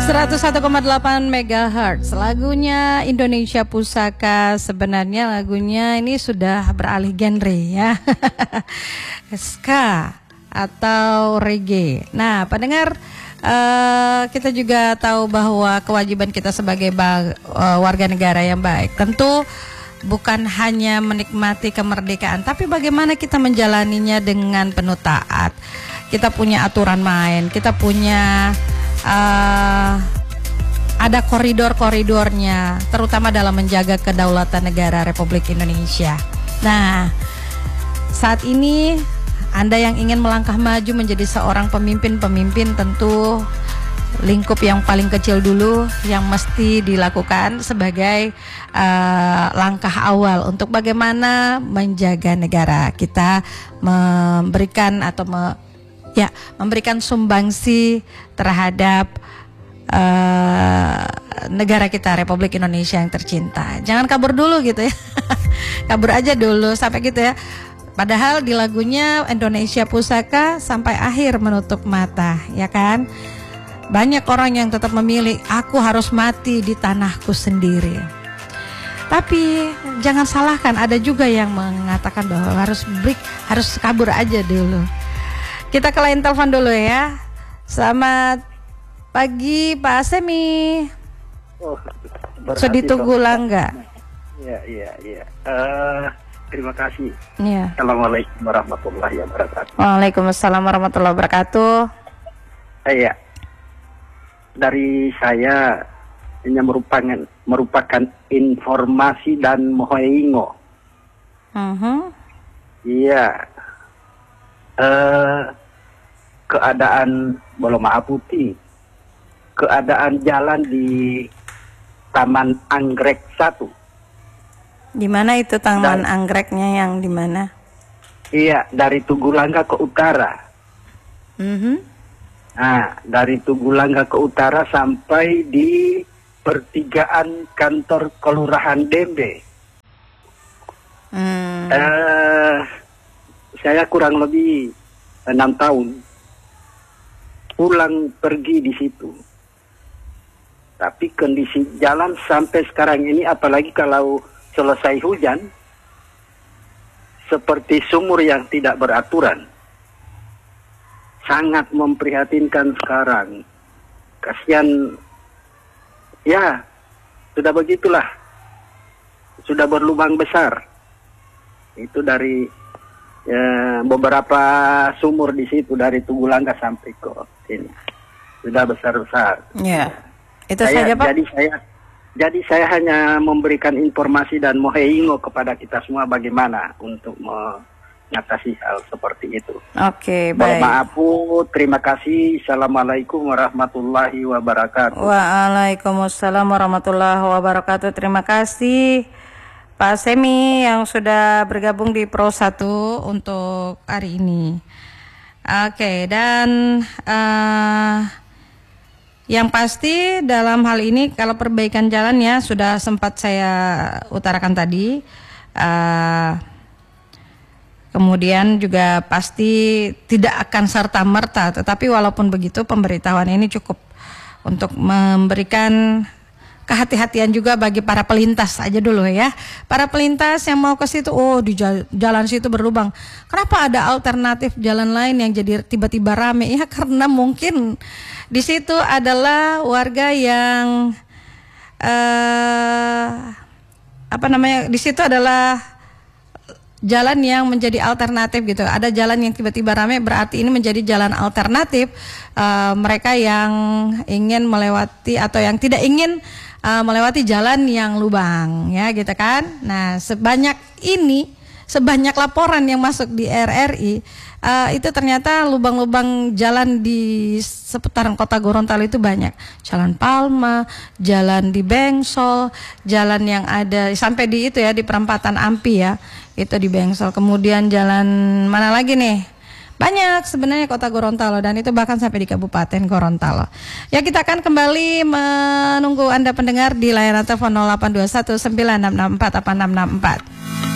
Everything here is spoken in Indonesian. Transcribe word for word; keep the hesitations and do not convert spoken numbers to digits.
seratus satu koma delapan megahertz lagunya Indonesia Pusaka. Sebenarnya lagunya ini sudah beralih genre ya. Ska atau reggae. Nah, pendengar, uh, kita juga tahu bahwa kewajiban kita sebagai ba- uh, warga negara yang baik tentu bukan hanya menikmati kemerdekaan, tapi bagaimana kita menjalaninya dengan penuh taat. Kita punya aturan main, kita punya Uh, ada koridor-koridornya, terutama dalam menjaga kedaulatan negara Republik Indonesia. Nah, saat ini Anda yang ingin melangkah maju menjadi seorang pemimpin-pemimpin, tentu lingkup yang paling kecil dulu yang mesti dilakukan sebagai uh, langkah awal untuk bagaimana menjaga negara kita, memberikan atau me Ya, memberikan sumbangsi terhadap uh, negara kita Republik Indonesia yang tercinta. Jangan kabur dulu gitu ya. Kabur aja dulu sampai gitu ya. Padahal di lagunya Indonesia Pusaka sampai akhir menutup mata, ya kan? Banyak orang yang tetap memilih aku harus mati di tanahku sendiri. Tapi jangan salahkan, ada juga yang mengatakan bahwa harus break, harus kabur aja dulu. Kita ke lain telepon dulu ya. Selamat pagi Pak Asemi. Oh, Sudah ditunggu langga. Iya, iya, iya. Uh, terima kasih. Ya. Assalamualaikum warahmatullahi wabarakatuh. Waalaikumsalam warahmatullahi wabarakatuh. Iya. Dari saya ini merupakan merupakan informasi dan mohoingo. Uh-huh. Iya. Uh, keadaan Boloma Putih, keadaan jalan di Taman Anggrek satu. Di mana itu Taman Dan, Anggreknya yang di mana? Iya, dari Tugulangga ke utara. Uh-huh. Nah, dari Tugulangga ke utara sampai di pertigaan kantor Kelurahan Dembe. Hmm. Uh, saya kurang lebih enam tahun pulang pergi di situ. Tapi kondisi jalan sampai sekarang ini, apalagi kalau selesai hujan, seperti sumur yang tidak beraturan. Sangat memprihatinkan sekarang. Kasihan, ya sudah begitulah. Sudah berlubang besar. Itu dari ya, beberapa sumur di situ dari Tugulangga sampai ke sini sudah besar-besar. Ya, itu saya, saja Pak. Jadi saya, jadi saya hanya memberikan informasi dan mohoingo kepada kita semua bagaimana untuk mengatasi hal seperti itu. Oke, baik. Maaf, terima kasih. Assalamualaikum warahmatullahi wabarakatuh. Waalaikumsalam warahmatullahi wabarakatuh. Terima kasih Pak Semi yang sudah bergabung di Pro satu untuk hari ini. Oke, dan uh, yang pasti dalam hal ini kalau perbaikan jalannya sudah sempat saya utarakan tadi. Uh, kemudian juga pasti tidak akan serta-merta, tetapi walaupun begitu pemberitahuan ini cukup untuk memberikan kehati-hatian juga bagi para pelintas aja dulu ya. Para pelintas yang mau ke situ, oh di jalan situ berlubang. Kenapa ada alternatif jalan lain yang jadi tiba-tiba rame? Ya karena mungkin di situ adalah warga yang uh, apa namanya? Di situ adalah jalan yang menjadi alternatif gitu. Ada jalan yang tiba-tiba rame, berarti ini menjadi jalan alternatif uh, mereka yang ingin melewati atau yang tidak ingin Uh, melewati jalan yang lubang ya gitu kan. Nah sebanyak ini, sebanyak laporan yang masuk di R R I uh, itu ternyata lubang-lubang jalan di seputaran kota Gorontalo itu banyak. Jalan Palma, jalan di Bengsol, jalan yang ada sampai di itu ya di perempatan Ampi ya, itu di Bengsol. Kemudian jalan mana lagi nih? Banyak sebenarnya kota Gorontalo dan itu bahkan sampai di Kabupaten Gorontalo. Ya kita akan kembali menunggu Anda pendengar di layanan telepon nol delapan dua satu sembilan enam enam empat delapan enam enam empat.